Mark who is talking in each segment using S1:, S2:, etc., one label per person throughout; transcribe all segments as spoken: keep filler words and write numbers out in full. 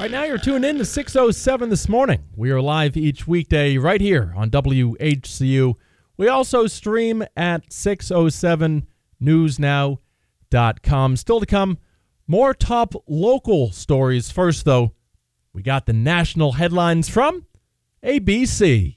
S1: Right now, you're tuned in to six oh seven This Morning. We are live each weekday right here on W H C U. We also stream at six oh seven news now dot com. Still to come, more top local stories. First, though, we got the national headlines from A B C.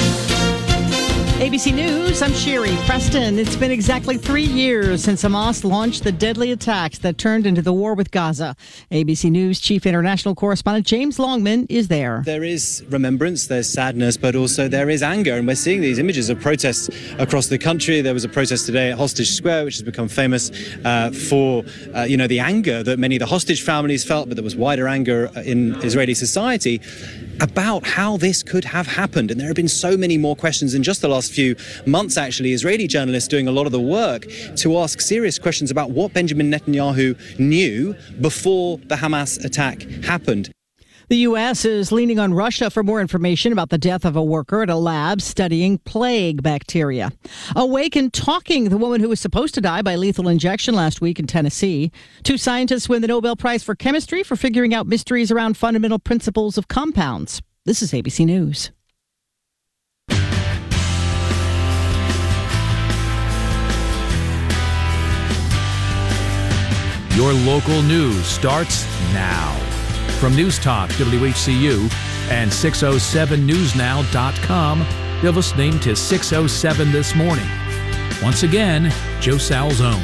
S2: A B C News, I'm Sherry Preston. It's been exactly three years since Hamas launched the deadly attacks that turned into the war with Gaza. A B C News chief international correspondent James Longman is there.
S3: There is remembrance, there's sadness, but also there is anger. And we're seeing these images of protests across the country. There was a protest today at Hostage Square, which has become famous uh, for, uh, you know, the anger that many of the hostage families felt, but there was wider anger in Israeli society about how this could have happened. And there have been so many more questions in just the last few months, actually. Israeli journalists doing a lot of the work to ask serious questions about what Benjamin Netanyahu knew before the Hamas attack happened.
S2: The U S is leaning on Russia for more information about the death of a worker at a lab studying plague bacteria. Awake and talking, the woman who was supposed to die by lethal injection last week in Tennessee. Two scientists win the Nobel Prize for Chemistry for figuring out mysteries around fundamental principles of compounds. This is A B C News.
S4: Your local news starts now. From News Talk W H C U and six oh seven news now dot com, you're listening to six oh seven This Morning. Once again, Joe Salzone.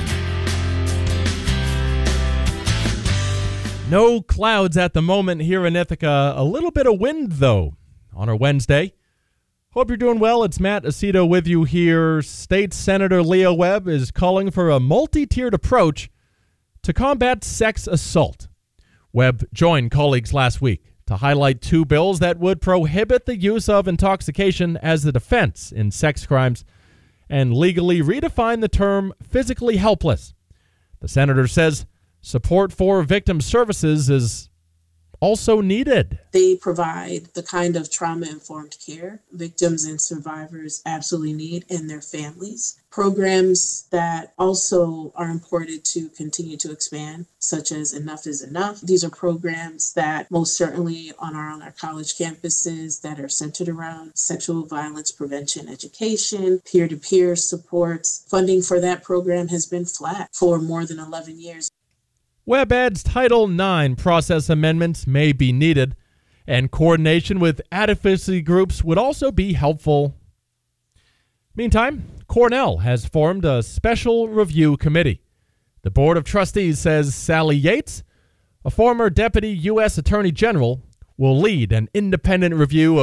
S1: No clouds at the moment here in Ithaca. A little bit of wind, though, on our Wednesday. Hope you're doing well. It's Matt Aceto with you here. State Senator Leo Webb is calling for a multi-tiered approach to combat sex assault. Webb joined colleagues last week to highlight two bills that would prohibit the use of intoxication as the defense in sex crimes and legally redefine the term physically helpless. The senator says support for victim services is also needed.
S5: They provide the kind of trauma-informed care victims and survivors absolutely need, and their families. Programs that also are important to continue to expand, such as Enough is Enough. These are programs that most certainly on our, on our college campuses that are centered around sexual violence prevention education, peer-to-peer supports. Funding for that program has been flat for more than eleven years.
S1: Webb adds Title nine process amendments may be needed, and coordination with advocacy groups would also be helpful. Meantime, Cornell has formed a special review committee. The Board of Trustees says Sally Yates, a former deputy U S Attorney General, will lead an independent review of